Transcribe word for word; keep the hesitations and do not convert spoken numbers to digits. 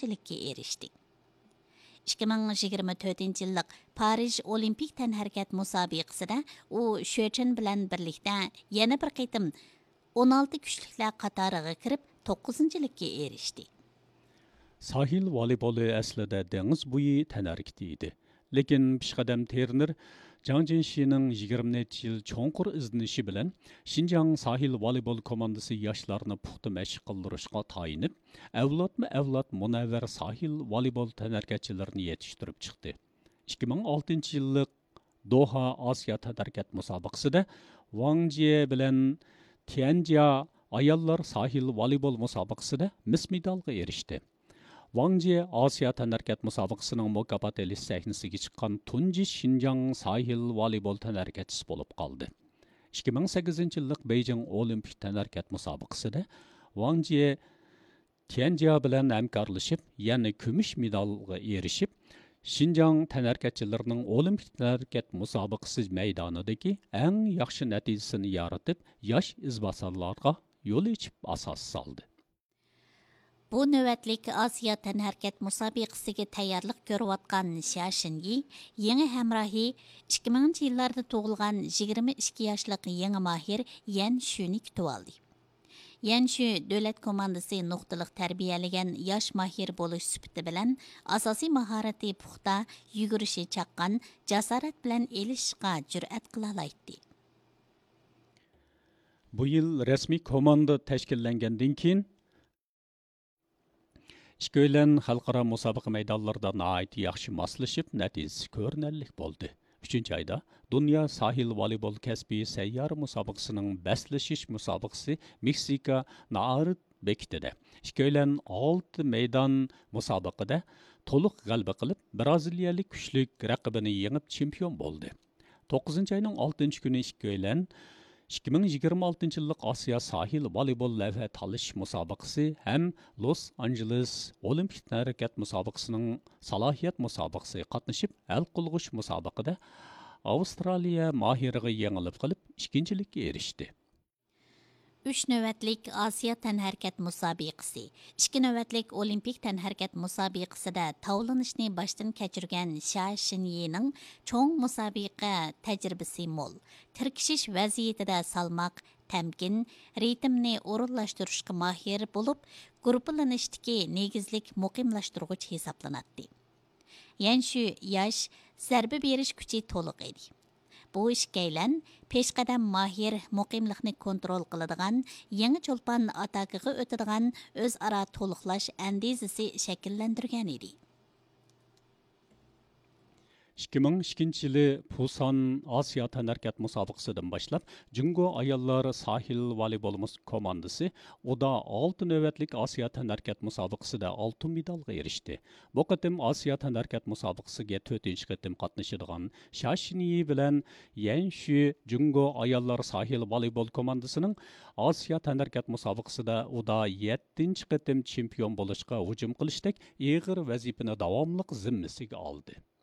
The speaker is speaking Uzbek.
to'qqizinchilikka erishdi. ikki ming yigirma to'rtinchi yillik Parij Olimpik tanharakat musobaqasida u Shochen bilan birlikda yana bir qitim o'n olti kuchliklar qatoriga kirib to'qqizinchilikka erishdi. Sahil voleyboli aslida dengiz bo'yi tanharakati edi. Lekin peshqadam Terner Zhang Jinshining yigirma necha yil cho'nqur izdinishi bilan Xinjiang sahil voleybol komandasi yoshlarni puxta mashq qildirishga tayinib, avlodma-avlod munavvar sahil voleybol tanharakatchilarini yetishtirib chiqdi. ikki ming oltinchi yillik Doha Osiyo tanharakat musobaqasida Wang Jie bilan Tianjia ayollar sahil voleybol musobaqasida mis medalga erishdi. Wang Jie Osiyo tanharakat musobaqasining mukofot elish sahnasiga chiqqan tunji Xinjiang sahil voleybol tanharakatchisi bo'lib qoldi. ikki ming sakkizinchi yillik Beijing Olimpik tanharakat musobaqasida Wang Jie Tianjia bilan hamkorlashib, yana kumush medalga erishib, Xinjiang tanharakatchilarining Olimpik tanharakat musobaqasi maydonidagi eng yaxshi natijasini yaratib, yosh izbosarlarga yo'l ochib asos soldi. Bu növbətlik Asiya tanharakat musobaqasiga tayyorlik ko'rayotgan Xia Xinyi yangi hamrohi ikki mingchi yillarda tug'ilgan yigirma ikki yoshlik yangi mahir Yan Shuni kutib oldi. Yan Shu davlat komandasi nuqtaliq tarbiyalagan yosh mahir bo'lish sifati bilan asosiy mahorati puxta, yugurishi chaqqan, jasorat bilan elishga jur'at qila oladi. Bu yil rasmiy komanda tashkillangandan keyin ikko'lan xalqaro musobaqa maydonlarida nihoyat yaxshi moslashib, natijasi ko'rinarli bo'ldi. uchinchi oyda Dunyo sahil voleybol kasbiy sayyor musobaqasining baslashish musobaqasi Meksika Naarit bekitida. Ikko'lan olti maydon musobaqada to'liq g'alaba qilib, braziliyalik kuchlik raqibini yengib chempion bo'ldi. to'qqizinchi oyning oltinchi kuni ikko'lan ikki ming yigirma oltinchi yillik Osiyo sahil voleybol lavha talish musobaqasi ham Los Angeles Olimpik tanharakat musobaqasining salohiyat musobaqasiga qatnashib, hal qilg'uch musobaqada Avstraliya mohiriga yengilib qilib, ikkinchilikka erishdi. uch navbatlik Osiyo tanharakat musobaqasi, ikki navbatlik Olimpik tanharakat musobaqasida tavlanishni boshdan kechirgan Xia Xinyining cho'ng musobaqa tajribasi mo'l. Tirkishish vaziyatida salmoq, tamkin, ritmni o'rinlashtirishga mahir bo'lib, guruhlanishdagi negizlik muqimlashtiruvchi hisoblanadi. Yan Shu yosh, zarba berish kuchi to'liq edi. Bu ikko'lan peshqadam mahir muqimlikni kontrol qiladigan, yangi cho'lpon atakiga o'tadigan o'zaro to'liqlash andizasi shakllantirgan edi. ikki ming ikkinchi yili Pusan Osiyo tanharakat musobaqasidan boshlab Jungo ayollar sahil voleybol komandasi Oda olti navbatlik Osiyo tanharakat musobaqasida oltin medalga erishdi. Bu qatim Osiyo tanharakat musobaqasiga to'rtinchi qatim qatnashadigan Xia Xinyi bilan Yan Shu Jungo ayollar sahil voleybol komandasining Osiyo tanharakat musobaqasida Oda yettinchi qatim chempion bo'lishga hujum qilishdek ig'ir vazifani davomli zimmasiga oldi.